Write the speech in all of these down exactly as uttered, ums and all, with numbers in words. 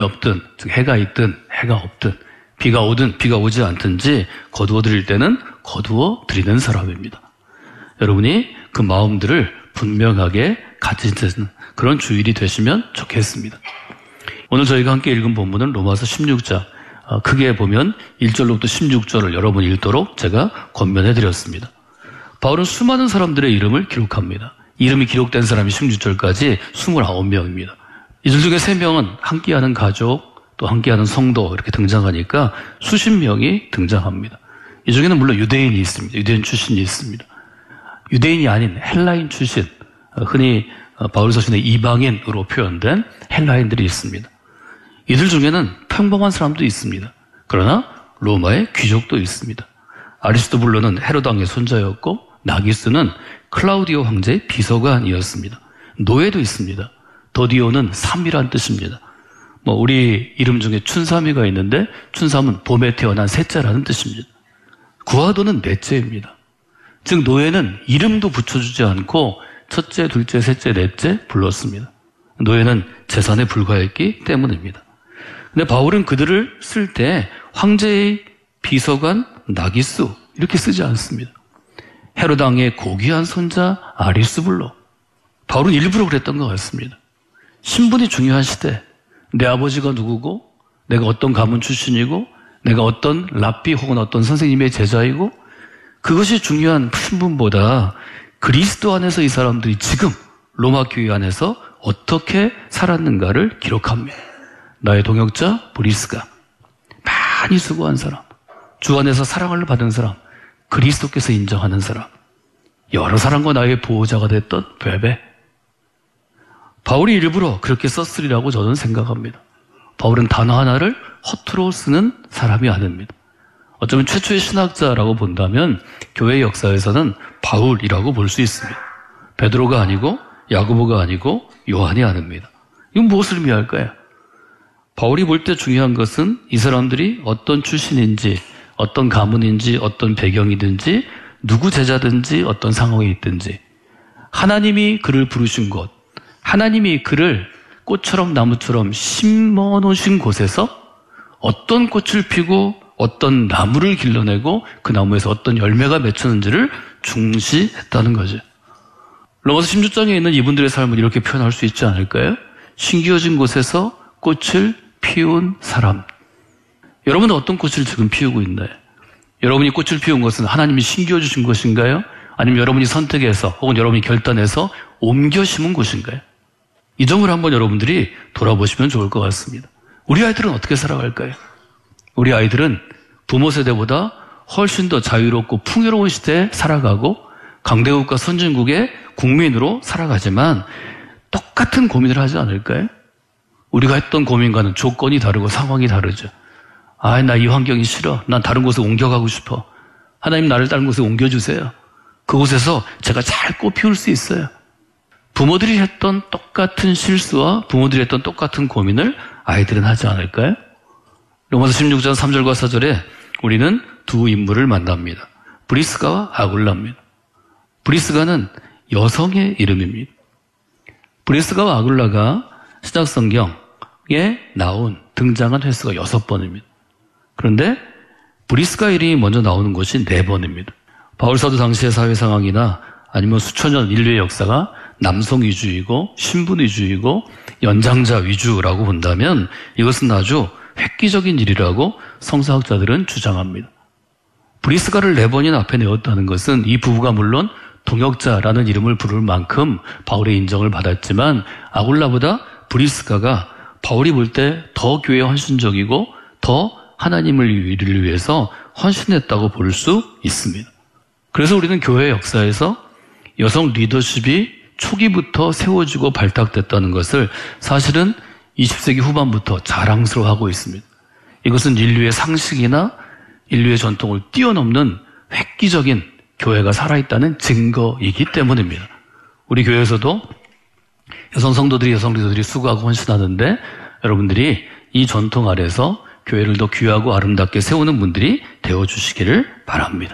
없든, 즉 해가 있든 해가 없든, 비가 오든 비가 오지 않든지 거두어 드릴 때는 거두어 드리는 사람입니다. 여러분이 그 마음들을 분명하게 가진 그런 주일이 되시면 좋겠습니다. 오늘 저희가 함께 읽은 본문은 로마서 십육 장, 크게 보면 일 절로부터 십육 절을 여러분 읽도록 제가 권면해 드렸습니다. 바울은 수많은 사람들의 이름을 기록합니다. 이름이 기록된 사람이 십육 절까지 이십구 명입니다. 이들 중에 세 명은 함께하는 가족, 또 함께하는 성도 이렇게 등장하니까 수십 명이 등장합니다. 이 중에는 물론 유대인이 있습니다. 유대인 출신이 있습니다. 유대인이 아닌 헬라인 출신, 흔히 바울 서신의 이방인으로 표현된 헬라인들이 있습니다. 이들 중에는 평범한 사람도 있습니다. 그러나 로마의 귀족도 있습니다. 아리스토블로는 헤롯 왕의 손자였고 나기스는 클라우디오 황제의 비서관이었습니다. 노예도 있습니다. 더디오는 삼이란 뜻입니다. 뭐 우리 이름 중에 춘삼이가 있는데 춘삼은 봄에 태어난 셋째라는 뜻입니다. 구하도는 넷째입니다. 즉 노예는 이름도 붙여주지 않고 첫째, 둘째, 셋째, 넷째 불렀습니다. 노예는 재산에 불과했기 때문입니다. 근데 바울은 그들을 쓸 때 황제의 비서관 나기스 이렇게 쓰지 않습니다. 헤롯 왕의 고귀한 손자 아리스불로. 바울은 일부러 그랬던 것 같습니다. 신분이 중요한 시대, 내 아버지가 누구고, 내가 어떤 가문 출신이고, 내가 어떤 랍비 혹은 어떤 선생님의 제자이고, 그것이 중요한 신분보다 그리스도 안에서 이 사람들이 지금 로마 교회 안에서 어떻게 살았는가를 기록합니다. 나의 동역자 브리스가, 많이 수고한 사람, 주 안에서 사랑을 받은 사람, 그리스도께서 인정하는 사람, 여러 사람과 나의 보호자가 됐던 베베. 바울이 일부러 그렇게 썼으리라고 저는 생각합니다. 바울은 단어 하나를 허투루 쓰는 사람이 아닙니다. 어쩌면 최초의 신학자라고 본다면 교회 역사에서는 바울이라고 볼 수 있습니다. 베드로가 아니고 야고보가 아니고 요한이 아닙니다. 이건 무엇을 의미할까요? 바울이 볼 때 중요한 것은 이 사람들이 어떤 출신인지, 어떤 가문인지, 어떤 배경이든지, 누구 제자든지, 어떤 상황에 있든지 하나님이 그를 부르신 곳, 하나님이 그를 꽃처럼 나무처럼 심어 놓으신 곳에서 어떤 꽃을 피고 어떤 나무를 길러내고 그 나무에서 어떤 열매가 맺혔는지를 중시했다는 거죠. 로마서 십육 장에 있는 이분들의 삶을 이렇게 표현할 수 있지 않을까요? 심겨진 곳에서 꽃을 피운 사람. 여러분은 어떤 꽃을 지금 피우고 있나요? 여러분이 꽃을 피운 것은 하나님이 심겨주신 것인가요? 아니면 여러분이 선택해서 혹은 여러분이 결단해서 옮겨 심은 곳인가요? 이 점을 한번 여러분들이 돌아보시면 좋을 것 같습니다. 우리 아이들은 어떻게 살아갈까요? 우리 아이들은 부모 세대보다 훨씬 더 자유롭고 풍요로운 시대에 살아가고 강대국과 선진국의 국민으로 살아가지만 똑같은 고민을 하지 않을까요? 우리가 했던 고민과는 조건이 다르고 상황이 다르죠. 아, 나 이 환경이 싫어. 난 다른 곳에 옮겨가고 싶어. 하나님 나를 다른 곳에 옮겨주세요. 그곳에서 제가 잘 꽃 피울 수 있어요. 부모들이 했던 똑같은 실수와 부모들이 했던 똑같은 고민을 아이들은 하지 않을까요? 로마서 십육 장 삼 절과 사 절에 우리는 두 인물을 만납니다. 브리스가와 아굴라입니다. 브리스가는 여성의 이름입니다. 브리스가와 아굴라가 신약성경에 나온 등장한 횟수가 여섯 번입니다. 그런데 브리스가 이름이 먼저 나오는 것이 네 번입니다. 바울사도 당시의 사회 상황이나 아니면 수천 년 인류의 역사가 남성 위주이고 신분 위주이고 연장자 위주라고 본다면 이것은 아주 획기적인 일이라고 성서학자들은 주장합니다. 브리스가를 네 번이나 앞에 내었다는 것은 이 부부가 물론 동역자라는 이름을 부를 만큼 바울의 인정을 받았지만 아굴라보다 브리스가가 바울이 볼 때 더 교회에 헌신적이고 더 하나님을 위해서 헌신했다고 볼 수 있습니다. 그래서 우리는 교회 역사에서 여성 리더십이 초기부터 세워지고 발탁됐다는 것을 사실은 이십 세기 후반부터 자랑스러워하고 있습니다. 이것은 인류의 상식이나 인류의 전통을 뛰어넘는 획기적인 교회가 살아있다는 증거이기 때문입니다. 우리 교회에서도 여성 성도들이 여성 리더들이 수고하고 헌신하는데 여러분들이 이 전통 아래서 교회를 더 귀하고 아름답게 세우는 분들이 되어주시기를 바랍니다.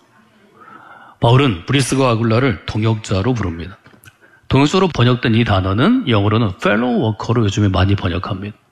바울은 브리스가와 아굴라를 동역자로 부릅니다. 동역자로 번역된 이 단어는 영어로는 fellow worker로 요즘에 많이 번역합니다.